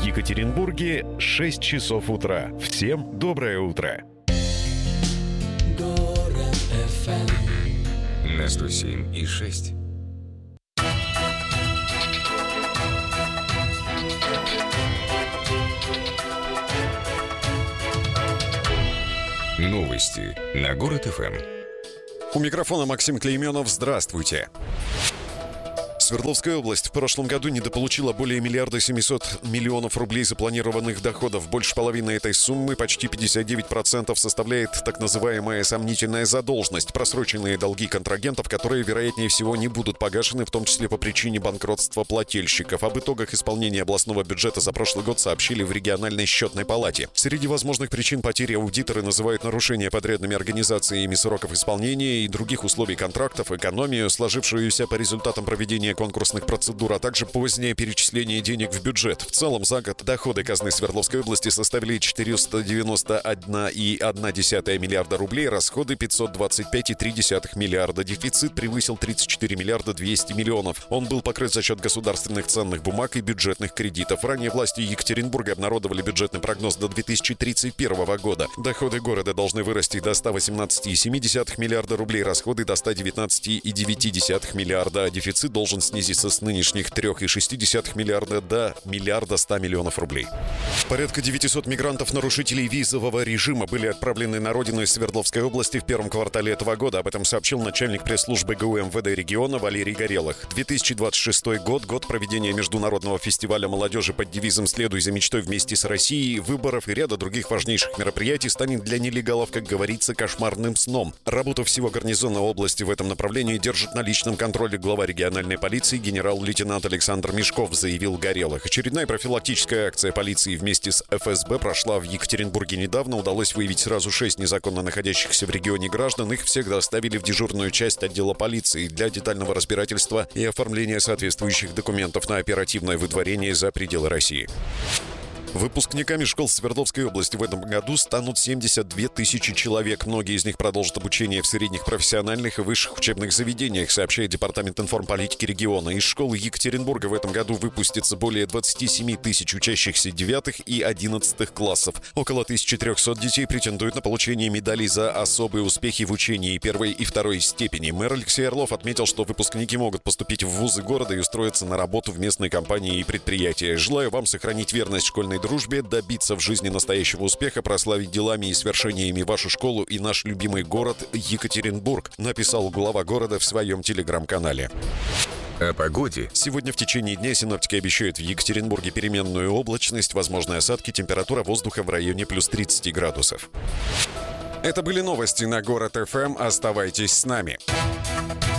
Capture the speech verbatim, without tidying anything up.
Екатеринбурге шесть часов утра. Всем доброе утро. Город эф эм на сто семь и шесть. Новости на Город эф эм. У микрофона Максим Клейменов. Здравствуйте. Свердловская область в прошлом году недополучила более миллиарда семисот миллионов рублей запланированных доходов. Больше половины этой суммы, почти пятьдесят девять процентов, составляет так называемая сомнительная задолженность, просроченные долги контрагентов, которые, вероятнее всего, не будут погашены, в том числе по причине банкротства плательщиков. Об итогах исполнения областного бюджета за прошлый год сообщили в региональной счетной палате. Среди возможных причин потери аудиторы называют нарушение подрядными организациями сроков исполнения и других условий контрактов, экономию, сложившуюся по результатам проведения конкурсных процедур, а также позднее перечисление денег в бюджет. В целом за год доходы казны Свердловской области составили четыреста девяносто один и одна десятая миллиарда рублей, расходы пятьсот двадцать пять и три десятых миллиарда. Дефицит превысил тридцать четыре миллиарда двести миллионов. Он был покрыт за счет государственных ценных бумаг и бюджетных кредитов. Ранее власти Екатеринбурга обнародовали бюджетный прогноз до две тысячи тридцать первого года. Доходы города должны вырасти до ста восемнадцати и семи десятых миллиарда рублей, расходы до ста девятнадцати и девяти десятых миллиарда, а дефицит должен снизиться с нынешних трёх и шести десятых миллиарда до миллиарда ста миллионов рублей. Порядка девятисот мигрантов-нарушителей визового режима были отправлены на родину из Свердловской области в первом квартале этого года. Об этом сообщил начальник пресс-службы гэ у эм вэ дэ региона Валерий Горелых. две тысячи двадцать шестой год – год проведения международного фестиваля молодежи под девизом «Следуй за мечтой вместе с Россией», выборов и ряда других важнейших мероприятий станет для нелегалов, как говорится, кошмарным сном. Работу всего гарнизона области в этом направлении держит на личном контроле глава региональной полиции генерал-лейтенант Александр Мешков, заявил Горелых. Очередная профилактическая акция полиции вместе с эф эс бэ прошла в Екатеринбурге недавно. Удалось выявить сразу шесть незаконно находящихся в регионе граждан. Их всех доставили в дежурную часть отдела полиции для детального разбирательства и оформления соответствующих документов на оперативное выдворение за пределы России. Выпускниками школ Свердловской области в этом году станут семьдесят две тысячи человек. Многие из них продолжат обучение в средних профессиональных и высших учебных заведениях, сообщает Департамент информполитики региона. Из школы Екатеринбурга в этом году выпустится более двадцати семи тысяч учащихся девятых и одиннадцатых классов. Около тысячи трёхсот детей претендуют на получение медалей за особые успехи в учении первой и второй степени. Мэр Алексей Орлов отметил, что выпускники могут поступить в вузы города и устроиться на работу в местные компании и предприятия. Желаю вам сохранить верность школьной дружбе, добиться в жизни настоящего успеха, прославить делами и свершениями вашу школу и наш любимый город Екатеринбург, написал глава города в своем телеграм-канале. О погоде. Сегодня в течение дня синоптики обещают в Екатеринбурге переменную облачность, возможны осадки, температура воздуха в районе плюс тридцати градусов. Это были новости на Город эф эм. Оставайтесь с нами.